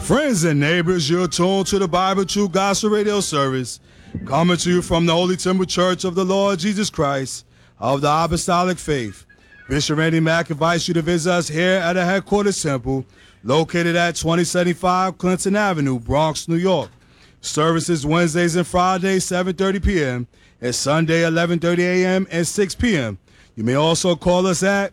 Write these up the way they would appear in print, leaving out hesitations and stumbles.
Friends and neighbors, you're tuned to the Bible True Gospel Radio service, coming to you from the Holy Temple Church of the Lord Jesus Christ of the Apostolic Faith. Bishop Randy Mack invites you to visit us here at the headquarters temple, located at 2075 Clinton Avenue, Bronx, New York. Services Wednesdays and Fridays, 7:30 p.m., and Sunday, 11:30 a.m. and 6 p.m. You may also call us at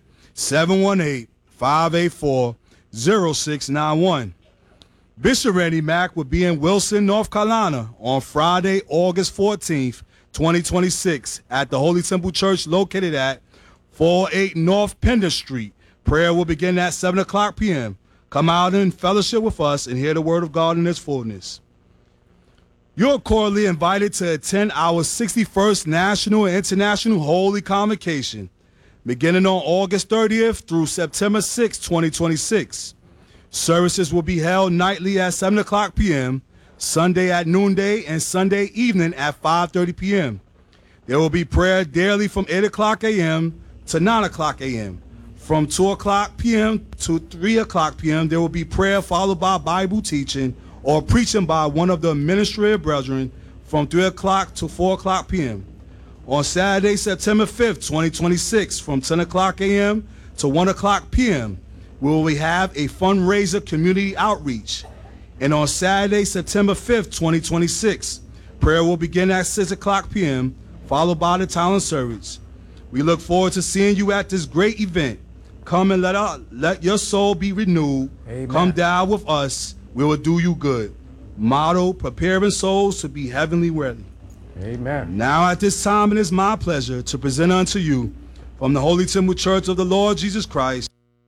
718-584-0691. Bishop Randy Mack will be in Wilson, North Carolina on Friday, August 14th, 2026 at the Holy Temple Church located at 48 North Pender Street. Prayer will begin at 7 o'clock p.m. Come out and fellowship with us and hear the word of God in its fullness. You're cordially invited to attend our 61st National and International Holy Convocation, beginning on August 30th through September 6, 2026. Services will be held nightly at 7 o'clock p.m., Sunday at noonday, and Sunday evening at 5:30 p.m. There will be prayer daily from 8 o'clock a.m. to 9 o'clock a.m. From 2 o'clock p.m. to 3 o'clock p.m., there will be prayer followed by Bible teaching or preaching by one of the administrative brethren from 3 o'clock to 4 o'clock p.m. On Saturday, September 5th, 2026, from 10 o'clock a.m. to 1 o'clock p.m., we have a fundraiser community outreach. And on Saturday, September 5th, 2026, prayer will begin at 6 o'clock p.m., followed by the talent service. We look forward to seeing you at this great event. Come and let your soul be renewed. Amen. Come down with us. We will do you good. Motto, preparing souls to be heavenly ready. Amen. Now at this time, it is my pleasure to present unto you from the Holy Temple Church of the Lord Jesus Christ,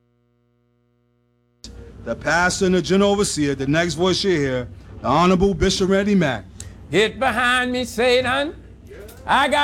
the pastor and the general overseer, the next voice you hear, the Honorable Bishop Randy Mack. Get behind me, Satan. I got